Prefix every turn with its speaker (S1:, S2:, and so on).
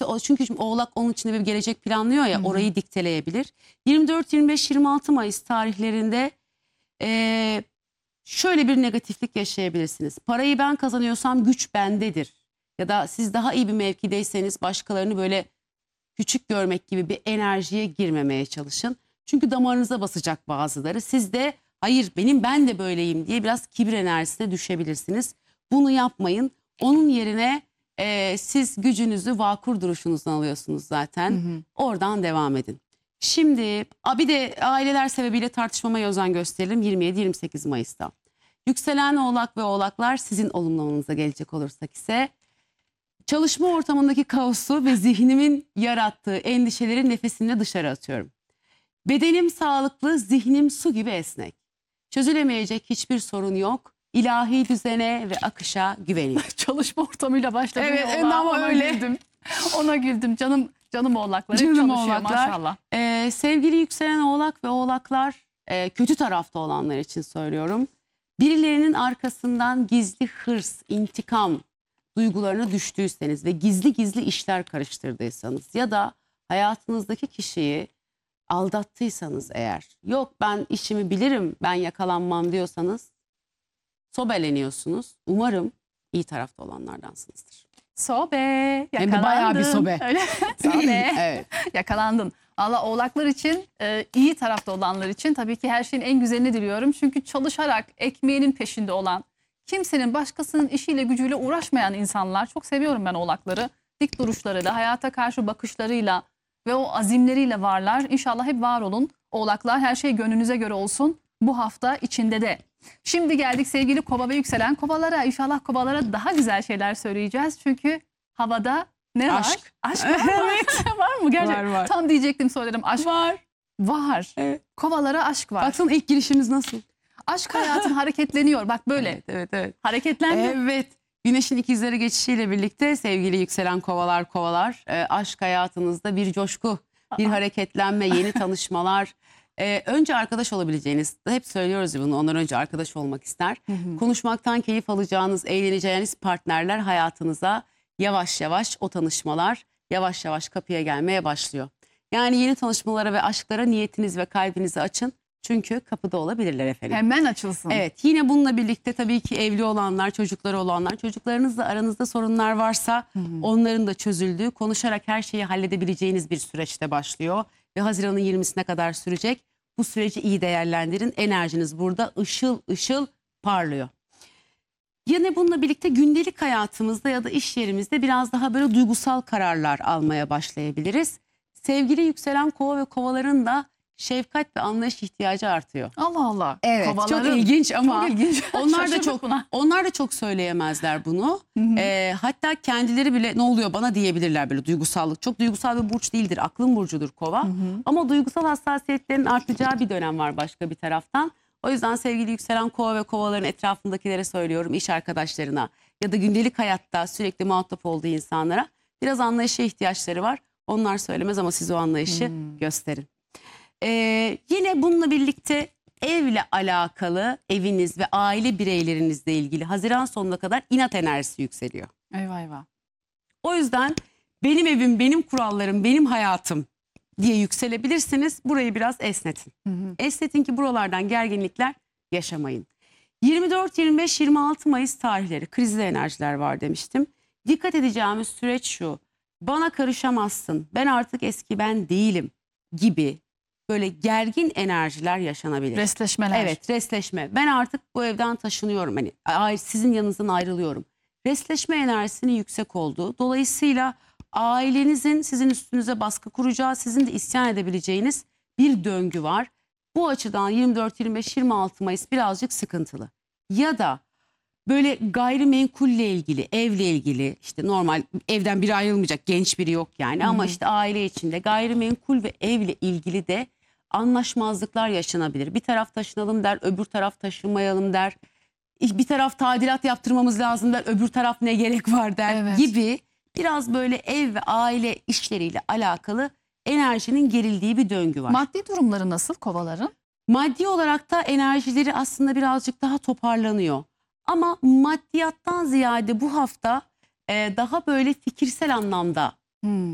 S1: çünkü şimdi Oğlak onun içinde bir gelecek planlıyor ya, orayı dikteleyebilir. 24, 25, 26 Mayıs tarihlerinde şöyle bir negatiflik yaşayabilirsiniz. Parayı ben kazanıyorsam güç bendedir. Ya da siz daha iyi bir mevkideyseniz başkalarını böyle küçük görmek gibi bir enerjiye girmemeye çalışın. Çünkü damarınıza basacak bazıları. Siz de hayır ben de böyleyim diye biraz kibir enerjisine düşebilirsiniz. Bunu yapmayın. Onun yerine siz gücünüzü vakur duruşunuzdan alıyorsunuz zaten. Oradan devam edin. Şimdi bir de aileler sebebiyle tartışmamaya özen gösterelim 27-28 Mayıs'ta. Yükselen Oğlak ve Oğlaklar sizin olumlamanıza gelecek olursak ise çalışma ortamındaki kaosu ve zihnimin yarattığı endişeleri nefesimle dışarı atıyorum. Bedenim sağlıklı, zihnim su gibi esnek. Çözülemeyecek hiçbir sorun yok. İlahi düzene ve akışa güveniyorum.
S2: Çalışma ortamıyla başladı.
S1: Evet,
S2: ama
S1: ona öyle.
S2: güldüm. Ona güldüm. Canım oğlaklar. Hep
S1: Canım
S2: çalışıyor
S1: Oğlaklar.
S2: maşallah.
S1: Sevgili yükselen Oğlak ve Oğlaklar, kötü tarafta olanlar için söylüyorum. Birilerinin arkasından gizli hırs, intikam duygularına düştüyseniz ve gizli gizli işler karıştırdıysanız ya da hayatınızdaki kişiyi aldattıysanız eğer, yok ben işimi bilirim, ben yakalanmam diyorsanız sobeleniyorsunuz. Umarım iyi tarafta olanlardansınızdır.
S2: Sobe.
S1: Hem de bayağı bir sobe.
S2: Öyle. Sobe.
S1: Evet.
S2: Yakalandın. Valla oğlaklar için, iyi tarafta olanlar için tabii ki her şeyin en güzelini diliyorum. Çünkü çalışarak ekmeğinin peşinde olan, kimsenin başkasının işiyle gücüyle uğraşmayan insanlar. Çok seviyorum ben oğlakları. Dik duruşları da, hayata karşı bakışlarıyla ve o azimleriyle varlar. İnşallah hep var olun. Oğlaklar, her şey gönlünüze göre olsun bu hafta içinde de. Şimdi geldik sevgili Kova ve yükselen Kovalara. İnşallah Kovalara daha güzel şeyler söyleyeceğiz. Çünkü havada ne var?
S1: Aşk.
S2: Aşk var mı? Var mı? Gerçekten.
S1: Var.
S2: Tam diyecektim, söylerim. Aşk
S1: Var.
S2: var.
S1: Evet.
S2: Kovalara aşk var.
S1: Baksana ilk girişimiz nasıl?
S2: Aşk hayatın hareketleniyor. Bak böyle.
S1: Evet.
S2: Hareketlendi.
S1: Evet. Güneşin ikizleri geçişiyle birlikte sevgili yükselen kovalar, aşk hayatınızda bir coşku, bir hareketlenme, yeni tanışmalar. Önce arkadaş olabileceğiniz, hep söylüyoruz ya bunu, ondan önce arkadaş olmak ister. Konuşmaktan keyif alacağınız, eğleneceğiniz partnerler hayatınıza yavaş yavaş, o tanışmalar yavaş yavaş kapıya gelmeye başlıyor. Yani yeni tanışmalara ve aşklara niyetiniz ve kalbinizi açın. Çünkü kapıda olabilirler efendim.
S2: Hemen açılsın.
S1: Evet, yine bununla birlikte tabii ki evli olanlar, çocukları olanlar, çocuklarınızla aranızda sorunlar varsa onların da çözüldüğü, konuşarak her şeyi halledebileceğiniz bir süreçte başlıyor. Ve Haziran'ın 20'sine kadar sürecek. Bu süreci iyi değerlendirin. Enerjiniz burada ışıl ışıl parlıyor. Yine bununla birlikte gündelik hayatımızda ya da iş yerimizde biraz daha böyle duygusal kararlar almaya başlayabiliriz. Sevgili yükselen Kova ve Kovaların da şefkat ve anlayış ihtiyacı artıyor.
S2: Allah Allah.
S1: Evet,
S2: Kovaların.
S1: çok ilginç ama
S2: Çok ilginç.
S1: onlar da çok söyleyemezler bunu. Hatta kendileri bile ne oluyor bana diyebilirler, böyle duygusallık. Çok duygusal bir burç değildir. Aklın burcudur Kova. Ama duygusal hassasiyetlerin artacağı bir dönem var başka bir taraftan. O yüzden sevgili yükselen Kova ve Kovaların etrafındakilere söylüyorum, iş arkadaşlarına ya da gündelik hayatta sürekli muhatap olduğu insanlara biraz anlayışa ihtiyaçları var. Onlar söylemez ama siz o anlayışı gösterin. Yine bununla birlikte evle alakalı, eviniz ve aile bireylerinizle ilgili Haziran sonuna kadar inat enerjisi yükseliyor.
S2: Eyvah.
S1: O yüzden benim evim, benim kurallarım, benim hayatım diye yükselebilirsiniz. Burayı biraz esnetin. Esnetin ki buralardan gerginlikler yaşamayın. 24, 25, 26 Mayıs tarihleri krizli enerjiler var demiştim. Dikkat edeceğimiz süreç şu: bana karışamazsın, ben artık eski ben değilim gibi böyle gergin enerjiler yaşanabilir.
S2: Resleşmeler.
S1: Evet, resleşme. Ben artık bu evden taşınıyorum. Hani sizin yanınızdan ayrılıyorum. Resleşme enerjisinin yüksek olduğu. Dolayısıyla ailenizin sizin üstünüze baskı kuracağı, sizin de isyan edebileceğiniz bir döngü var. Bu açıdan 24, 25, 26 Mayıs birazcık sıkıntılı. Ya da böyle gayrimenkulle ilgili, evle ilgili, işte normal evden biri ayrılmayacak, genç biri yok yani. Ama işte aile içinde gayrimenkul ve evle ilgili de anlaşmazlıklar yaşanabilir. Bir taraf taşınalım der, öbür taraf taşınmayalım der. Bir taraf tadilat yaptırmamız lazım der, öbür taraf ne gerek var der gibi biraz böyle ev ve aile işleriyle alakalı enerjinin gerildiği bir döngü var.
S2: Maddi durumları nasıl Kovaların?
S1: Maddi olarak da enerjileri aslında birazcık daha toparlanıyor. Ama maddiyattan ziyade bu hafta daha böyle fikirsel anlamda